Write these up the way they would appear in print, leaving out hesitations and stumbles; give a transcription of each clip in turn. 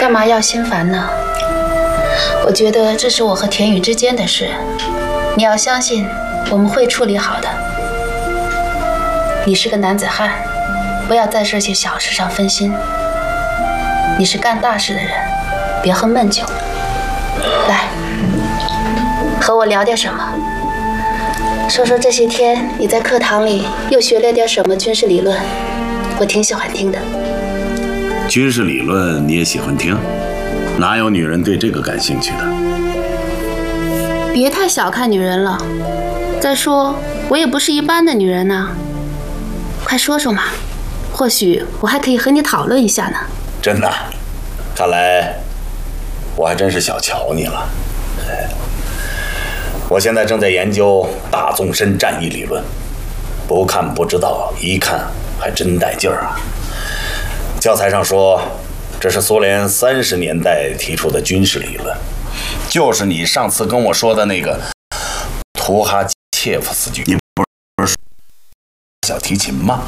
干嘛要心烦呢？我觉得这是我和田雨之间的事，你要相信我们会处理好的。你是个男子汉，不要在这些小事上分心。你是干大事的人，别喝闷酒。来，和我聊点什么？说说这些天你在课堂里又学了点什么军事理论，我挺喜欢听的。 军事理论你也喜欢听？哪有女人对这个感兴趣的？ 别太小看女人了。再说，我也不是一般的女人呢。快说说嘛，或许我还可以和你讨论一下呢。 真的？看来我还真是小瞧你了。我现在正在研究大纵深战役理论，不看不知道，一看还真带劲儿啊。教材上说，这是苏联30年代提出的军事理论，就是你上次跟我说的那个图哈切夫斯基，你不是小提琴吗？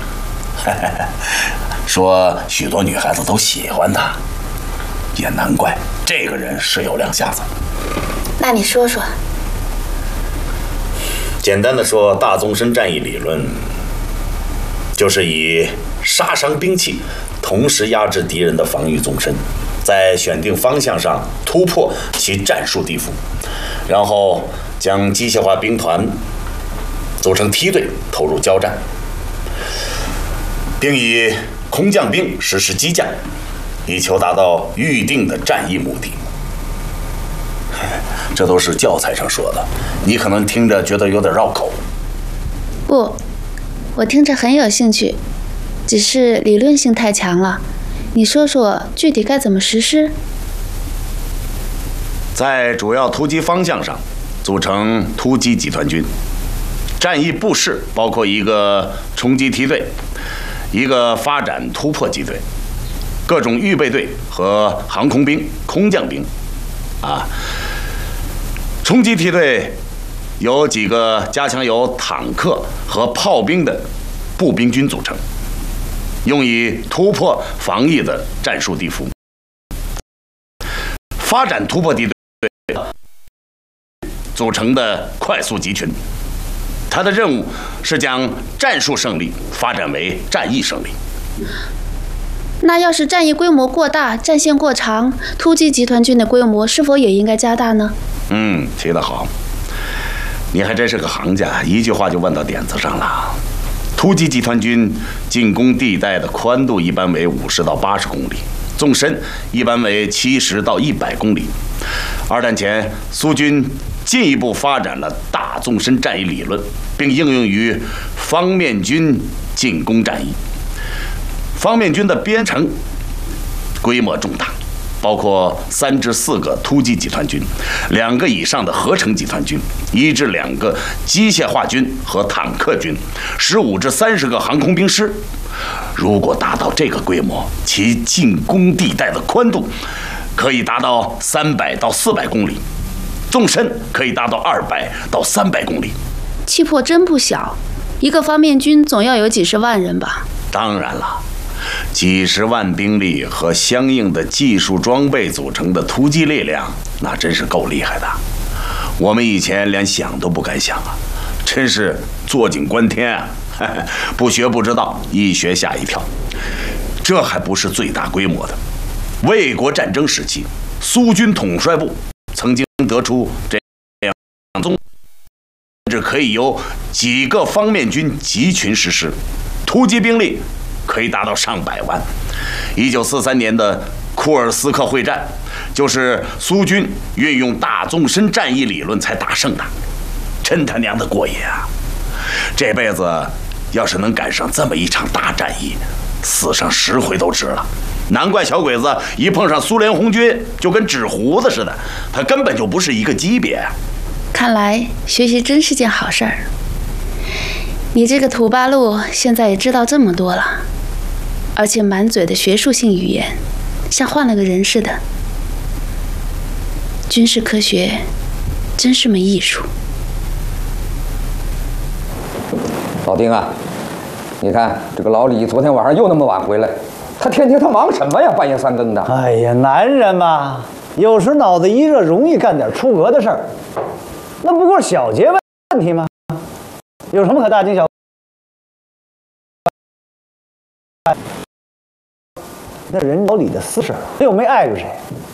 说许多女孩子都喜欢他，也难怪，这个人是有两下子。 那你说说。 简单的说，大纵深战役理论就是以杀伤兵器同时压制敌人的防御纵深，在选定方向上突破其战术地伏，然后将机械化兵团组成梯队投入交战，并以空降兵实施激将，以求达到预定的战役目的。这都是教材上说的，你可能听着觉得有点绕口。 不，我听着很有兴趣，只是理论性太强了。你说说具体该怎么实施？ 在主要突击方向上组成突击集团军，战役部室包括一个冲击梯队，一个发展突破机队，各种预备队和航空兵、空降兵。冲击梯队由几个加强由坦克和炮兵的步兵军组成，用以突破防御的战术地伏。发展突破地队组成的快速集群，它的任务是将战术胜利发展为战役胜利。 那要是战役规模过大，战线过长，突击集团军的规模是否也应该加大呢？ 提得好，你还真是个行家，一句话就问到点子上了。突击集团军进攻地带的宽度一般为50到80公里，纵深一般为70到100公里。二战前，苏军进一步发展了大纵深战役理论，并应用于方面军进攻战役。方面军的编程规模重大，包括3至4个突击集团军，2个以上的合成集团军，1至2个机械化军和坦克军，15至30个航空兵师。如果达到这个规模，其进攻地带的宽度可以达到300到400公里，纵深可以达到200到300公里。 气魄真不小，一个方面军总要有几十万人吧？ 当然了。几十万兵力和相应的技术装备组成的突击力量，那真是够厉害的。我们以前连想都不敢想啊，真是坐井观天啊！不学不知道，一学吓一跳。这还不是最大规模的。卫国战争时期，苏军统帅部曾经得出这样宗，甚至可以由几个方面军集群实施，突击兵力可以达到上百万。1943年的库尔斯克会战，就是苏军运用大纵深战役理论才打胜的，真他娘的过瘾啊！这辈子要是能赶上这么一场大战役，死上10回都值了。难怪小鬼子一碰上苏联红军就跟纸糊子似的，他根本就不是一个级别啊！ 看来学习真是件好事儿。你这个土八路现在也知道这么多了，而且满嘴的学术性语言，像换了个人似的。军事科学真是门艺术。 老丁啊，你看这个老李昨天晚上又那么晚回来， 他天天他忙什么呀？半夜三更的。 哎呀，男人嘛，有时脑子一热，容易干点出格的事儿。那不过小节问题吗？有什么可大惊小怪？那人老李的私事，他又没碍着谁。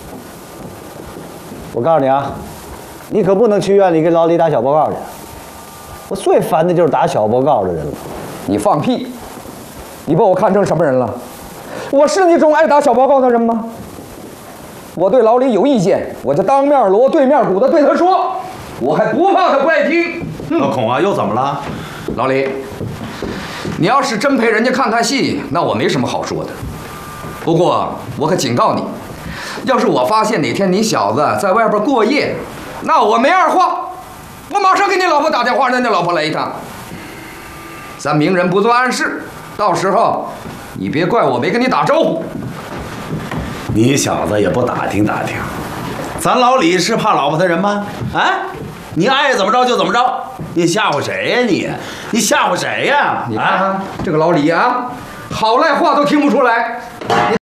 我告诉你啊，你可不能去院里给老李打小报告去。我最烦的就是打小报告的人了。 你放屁！你把我看成什么人了？我是那种爱打小报告的人吗？我对老李有意见，我就当面锣对面鼓的对他说，我还不怕他不爱听。 老孔啊，又怎么了？ 老李，你要是真陪人家看戏，那我没什么好说的。不过我可警告你，要是我发现哪天你小子在外边过夜，那我没二话，我马上给你老婆打电话，让你老婆来一趟。咱明人不做暗事，到时候你别怪我没跟你打招呼。 你小子也不打听打听，咱老李是怕老婆他人吗？啊，你爱怎么着就怎么着，你吓唬谁呀你？你吓唬谁呀？ 你看看这个老李啊，好赖话都听不出来。